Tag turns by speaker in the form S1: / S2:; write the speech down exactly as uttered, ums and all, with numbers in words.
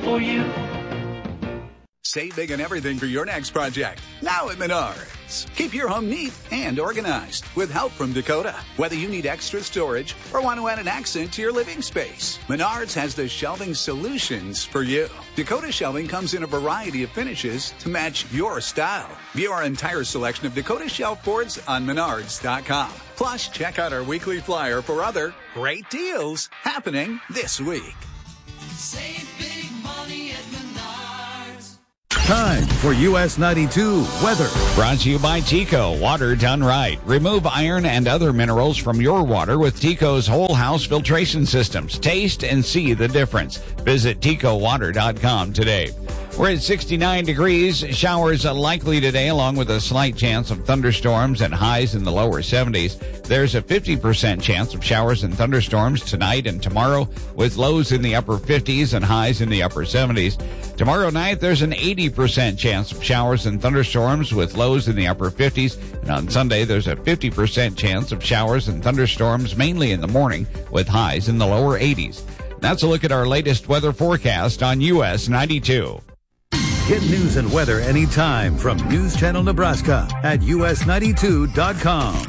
S1: for you.
S2: Save big on everything for your next project. Now at Menards. Keep your home neat and organized with help from Dakota. Whether you need extra storage or want to add an accent to your living space, Menards has the shelving solutions for you. Dakota shelving comes in a variety of finishes to match your style. View our entire selection of Dakota shelf boards on menards dot com. Plus, check out our weekly flyer for other great deals happening this week.
S3: Save big money at Menards.
S4: Time for U S ninety-two weather.
S5: Brought to you by Tico. Water done right. Remove iron and other minerals from your water with Tico's whole house filtration systems. Taste and see the difference. Visit tico water dot com today. We're at sixty-nine degrees. Showers likely today, along with a slight chance of thunderstorms and highs in the lower seventies. There's a fifty percent chance of showers and thunderstorms tonight and tomorrow, with lows in the upper fifties and highs in the upper seventies. Tomorrow night, there's an eighty percent chance of showers and thunderstorms with lows in the upper fifties. And on Sunday, there's a fifty percent chance of showers and thunderstorms, mainly in the morning, with highs in the lower eighties. That's a look at our latest weather forecast on U S ninety-two.
S4: Get news and weather anytime from News Channel Nebraska at U S ninety-two dot com.